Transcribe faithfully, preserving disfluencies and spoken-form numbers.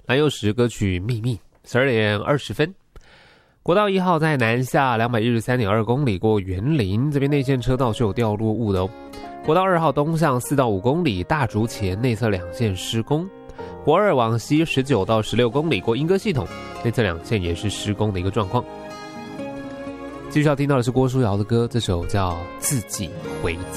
蓝又时歌曲《秘密》，十二点二十分。国道一号在南下两百一十三点二公里过园林，这边内线车道是有掉落物的哦。国道二号东向四到五公里，大竹前内侧两线施工。国二往西十九到十六公里过莺歌系统，内侧两线也是施工的一个状况。继续要听到的是郭书瑶的歌，这首叫《自己回家》。